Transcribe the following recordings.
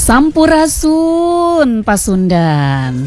Sampurasun Pasundan.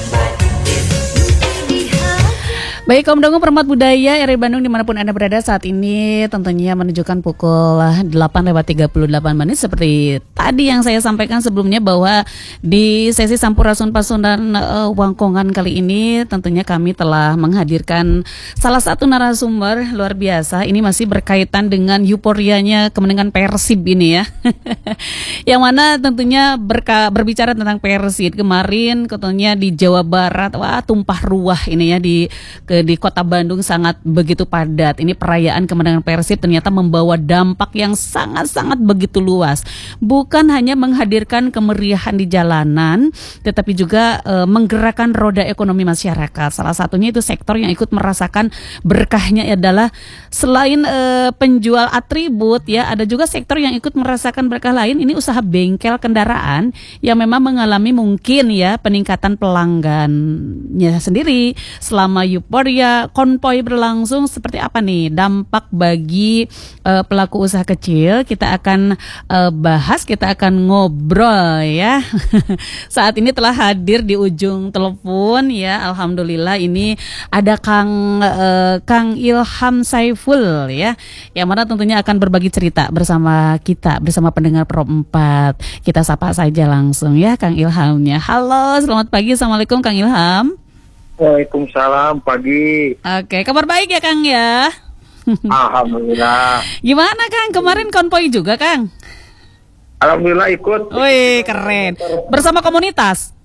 Baik, kaum dangu permat budaya RRI Bandung dimanapun Anda berada saat ini tentunya menunjukkan pukul 8:38 seperti tadi yang saya sampaikan sebelumnya bahwa di sesi Sampurasun Pasundan Wangkongan kali ini tentunya kami telah menghadirkan salah satu narasumber luar biasa. Ini masih berkaitan dengan euforianya kemenangan Persib ini ya. Yang mana tentunya berbicara tentang Persib kemarin tentunya di Jawa Barat, wah tumpah ruah ini ya di kota Bandung sangat begitu padat. Ini perayaan kemenangan Persib ternyata membawa dampak yang sangat-sangat begitu luas. Bukan hanya menghadirkan kemeriahan di jalanan, tetapi juga menggerakkan roda ekonomi masyarakat. Salah satunya itu sektor yang ikut merasakan berkahnya adalah selain penjual atribut ya, ada juga sektor yang ikut merasakan berkah lain. Ini usaha bengkel kendaraan yang memang mengalami mungkin ya peningkatan pelanggannya sendiri selama euforia konvoy berlangsung. Seperti apa nih dampak bagi pelaku usaha kecil? Kita akan bahas, kita akan ngobrol ya. Saat ini telah hadir di ujung telepon ya, alhamdulillah ini ada Kang Ilham Saiful ya, yang mana tentunya akan berbagi cerita bersama kita, bersama pendengar Pro 4. Kita sapa saja langsung ya Kang Ilhamnya. Halo, selamat pagi, assalamualaikum Kang Ilham. Waalaikumsalam, pagi. Oke, kabar baik ya Kang ya? Alhamdulillah. Gimana Kang, kemarin konvoy juga Kang? Alhamdulillah ikut. Wih, keren. Bersama komunitas?